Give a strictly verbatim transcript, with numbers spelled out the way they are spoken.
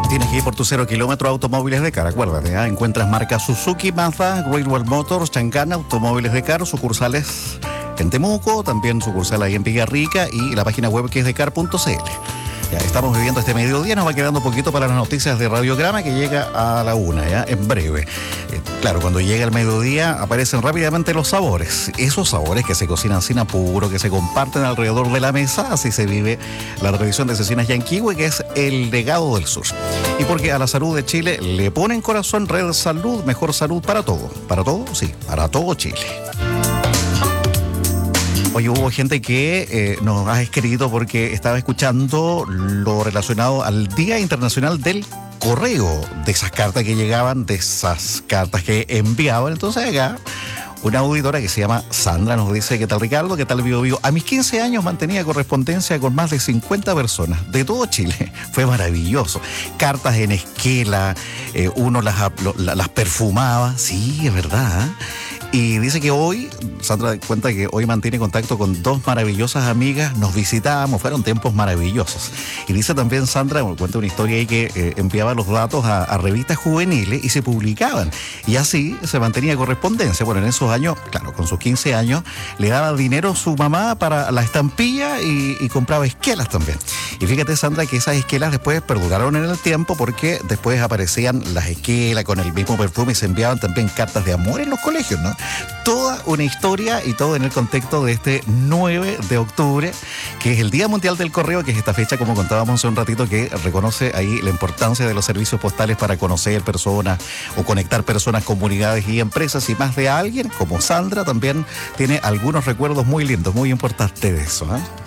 Tienes que ir por tu cero kilómetro Automóviles de Car, acuérdate, ¿eh? Encuentras marcas Suzuki, Mazda, Great Wall Motors, Chancana, Automóviles de Car, sucursales en Temuco, también sucursal ahí en Villarrica y la página web que es de car punto c l. Ya estamos viviendo este mediodía, nos va quedando poquito para las noticias de Radiograma que llega a la una, ya, en breve. Eh, claro, cuando llega el mediodía aparecen rápidamente los sabores, esos sabores que se cocinan sin apuro, que se comparten alrededor de la mesa, así se vive la tradición de Cecinas Yanquihue, que es el legado del sur. Y porque a la salud de Chile le ponen corazón, Red Salud, mejor salud para todo. ¿Para todo? Sí, para todo Chile. Hoy hubo gente que eh, nos ha escrito porque estaba escuchando lo relacionado al Día Internacional del Correo, de esas cartas que llegaban, de esas cartas que enviaban. Entonces acá una auditora que se llama Sandra nos dice: ¿qué tal, Ricardo? ¿Qué tal, Bio Bio? A mis quince años mantenía correspondencia con más de cincuenta personas de todo Chile. Fue maravilloso. Cartas en esquela, eh, uno las, las perfumaba. Sí, es verdad, ¿eh? Y dice que hoy, Sandra cuenta que hoy mantiene contacto con dos maravillosas amigas, nos visitábamos, fueron tiempos maravillosos. Y dice también Sandra, cuenta una historia ahí que eh, enviaba los datos a, a revistas juveniles y se publicaban. Y así se mantenía correspondencia. Bueno, en esos años, claro, con sus quince años, le daba dinero a su mamá para la estampilla y, y compraba esquelas también. Y fíjate, Sandra, que esas esquelas después perduraron en el tiempo porque después aparecían las esquelas con el mismo perfume y se enviaban también cartas de amor en los colegios, ¿no? Toda una historia y todo en el contexto de este nueve de octubre, que es el Día Mundial del Correo, que es esta fecha, como contábamos hace un ratito, que reconoce ahí la importancia de los servicios postales para conocer personas o conectar personas, comunidades y empresas. Y más de alguien, como Sandra, también tiene algunos recuerdos muy lindos, muy importantes de eso, ¿eh?